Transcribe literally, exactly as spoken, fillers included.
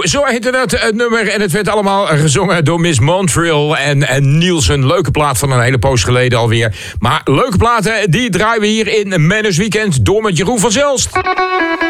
zo heette dat het nummer. En het werd allemaal gezongen door Miss Montreal en, en Nielsen. Leuke plaat van een hele poos geleden alweer. Maar leuke platen, die draaien we hier in Manners Weekend door met Jeroen van Zelst.